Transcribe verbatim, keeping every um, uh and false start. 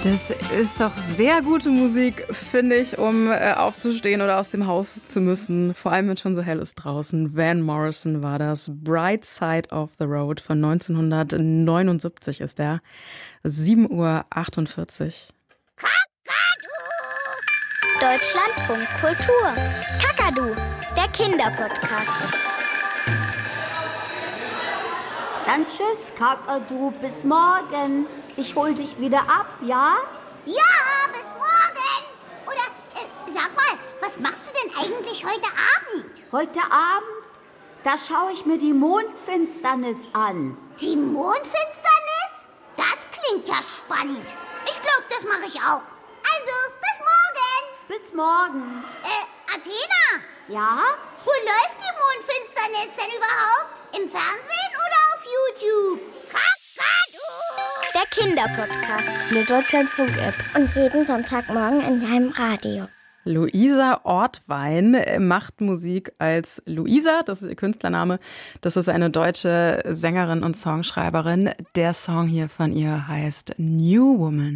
Das ist doch sehr gute Musik, finde ich, um äh, aufzustehen oder aus dem Haus zu müssen. Vor allem, wenn es schon so hell ist draußen. Van Morrison war das. Bright Side of the Road von neunzehnhundertneunundsiebzig ist der. sieben Uhr achtundvierzig. Deutschlandfunk Kultur. Kakadu, der Kinderpodcast. Dann tschüss, Kakadu, bis morgen. Ich hol dich wieder ab, ja? Ja, bis morgen. Oder, äh, sag mal, was machst du denn eigentlich heute Abend? Heute Abend, da schaue ich mir die Mondfinsternis an. Die Mondfinsternis? Das klingt ja spannend. Ich glaube, das mache ich auch. Also, bis morgen. Bis morgen. Äh, Athena? Ja? Wo läuft die Mondfinsternis denn überhaupt? Im Fernsehen oder auf YouTube? Kakadu! Der Kinderpodcast. Eine Deutschlandfunk-App. Und jeden Sonntagmorgen in deinem Radio. Luisa Ortwein macht Musik als Luisa, das ist ihr Künstlername. Das ist eine deutsche Sängerin und Songschreiberin. Der Song hier von ihr heißt New Woman.